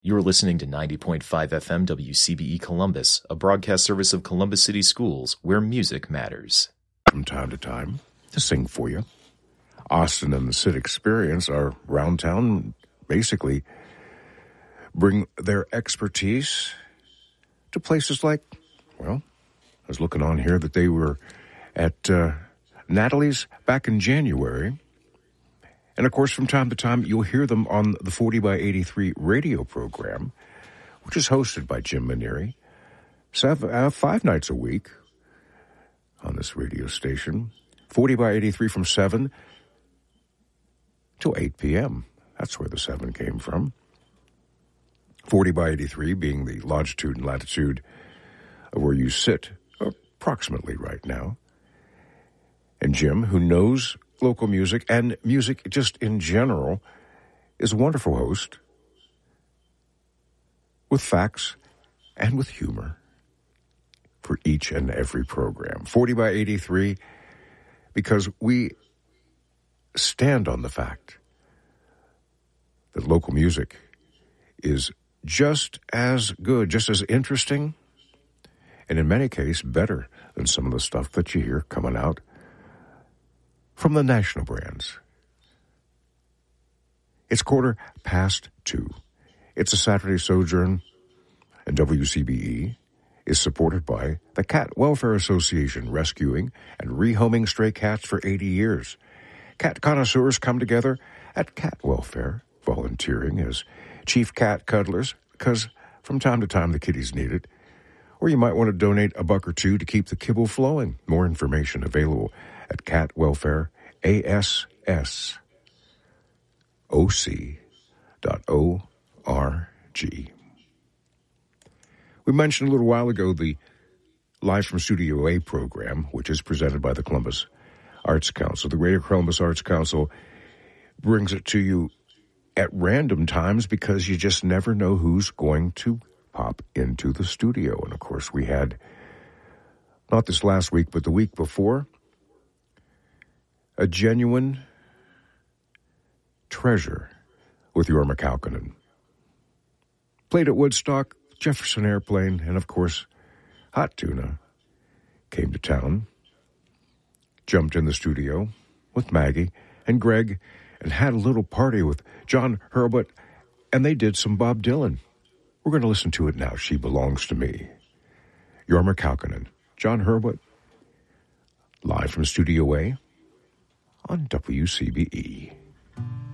You're listening to 90.5 FM WCBE Columbus, a broadcast service of Columbus City Schools, where music matters. From time to time, to sing for you. Austin and the Sid Experience are round town, basically bring their expertise to places like, well, I was looking on here that they were at Natalie's back in January. And, of course, from time to time, you'll hear them on the 40 by 83 radio program, which is hosted by Jim Maneri, 5 nights a week on this radio station. 40 by 83 from 7 till 8 p.m. That's where the 7 came from. 40 by 83 being the longitude and latitude of where you sit approximately right now. And Jim, who knows local music and music just in general, is a wonderful host with facts and with humor for each and every program. 40 by 83, because we stand on the fact that local music is just as good, just as interesting, and in many cases better than some of the stuff that you hear coming out from the national brands. It's 2:15. It's a Saturday sojourn, and WCBE is supported by the Cat Welfare Association, rescuing and rehoming stray cats for 80 years. Cat connoisseurs come together at Cat Welfare, volunteering as chief cat cuddlers, because from time to time the kitties need it. Or you might want to donate $1 or $2 to keep the kibble flowing. More information available at Cat Welfare, ASSOC.org. We mentioned a little while ago the Live from Studio A program, which is presented by the Columbus Arts Council. The Greater Columbus Arts Council brings it to you at random times because you just never know who's going to pop into the studio. And, of course, we had, not this last week, but the week before, a genuine treasure with Jorma Kaukonen. Played at Woodstock, Jefferson Airplane, and, of course, Hot Tuna came to town, jumped in the studio with Maggie and Greg, and had a little party with John Hurlbut, and they did some Bob Dylan. We're going to listen to it now. She Belongs to Me. Jorma Kaukonen, John Hurlbut, live from Studio A on WCBE.